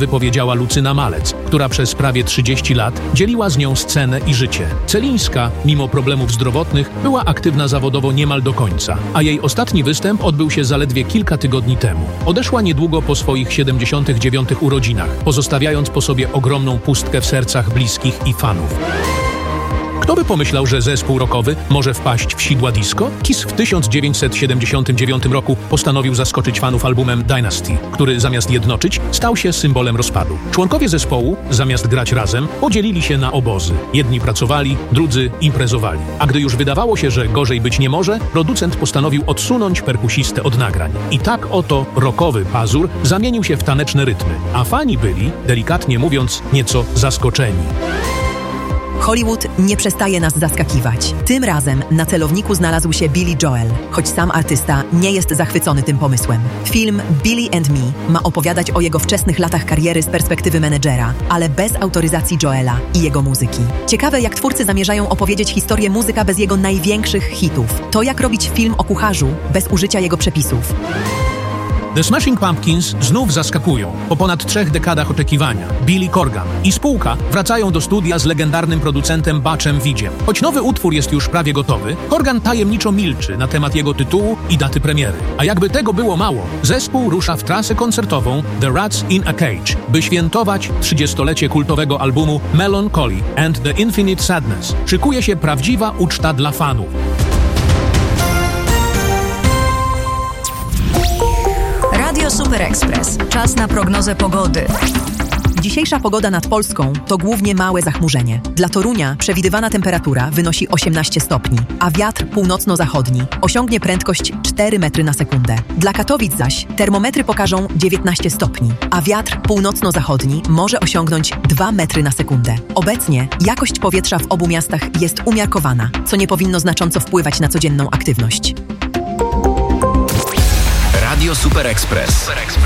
wypowiedziała Lucyna Malec, która przez prawie 30 lat dzieliła z nią scenę i życie. Celińska, mimo problemów zdrowotnych, była aktywna zawodowo niemal do końca, a jej ostatni występ odbył się zaledwie kilka tygodni temu. Odeszła niedługo po swoich 79 urodzinach, pozostawiając po sobie ogromną pustkę w sercach bliskich i fanów. Kto by pomyślał, że zespół rockowy może wpaść w sidła disco? Kiss w 1979 roku postanowił zaskoczyć fanów albumem Dynasty, który zamiast jednoczyć, stał się symbolem rozpadu. Członkowie zespołu, zamiast grać razem, podzielili się na obozy. Jedni pracowali, drudzy imprezowali. A gdy już wydawało się, że gorzej być nie może, producent postanowił odsunąć perkusistę od nagrań. I tak oto rockowy pazur zamienił się w taneczne rytmy, a fani byli, delikatnie mówiąc, nieco zaskoczeni. Hollywood nie przestaje nas zaskakiwać. Tym razem na celowniku znalazł się Billy Joel, choć sam artysta nie jest zachwycony tym pomysłem. Film Billy and Me ma opowiadać o jego wczesnych latach kariery z perspektywy menedżera, ale bez autoryzacji Joela i jego muzyki. Ciekawe, jak twórcy zamierzają opowiedzieć historię muzyka bez jego największych hitów. To jak robić film o kucharzu bez użycia jego przepisów. The Smashing Pumpkins znów zaskakują. Po ponad 3 dekadach oczekiwania Billy Corgan i spółka wracają do studia z legendarnym producentem Butchem Vigiem. Choć nowy utwór jest już prawie gotowy, Corgan tajemniczo milczy na temat jego tytułu i daty premiery. A jakby tego było mało, zespół rusza w trasę koncertową The Rats in a Cage, by świętować 30-lecie kultowego albumu Melancholy and the Infinite Sadness. Szykuje się prawdziwa uczta dla fanów. Radio Super Express. Czas na prognozę pogody. Dzisiejsza pogoda nad Polską to głównie małe zachmurzenie. Dla Torunia przewidywana temperatura wynosi 18 stopni, a wiatr północno-zachodni osiągnie prędkość 4 metry na sekundę. Dla Katowic zaś termometry pokażą 19 stopni, a wiatr północno-zachodni może osiągnąć 2 metry na sekundę. Obecnie jakość powietrza w obu miastach jest umiarkowana, co nie powinno znacząco wpływać na codzienną aktywność. Radio Super Express.